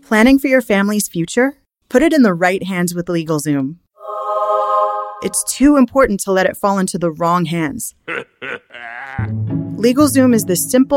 Planning for your family's future? Put it in the right hands with LegalZoom. It's too important to let it fall into the wrong hands. LegalZoom is the simple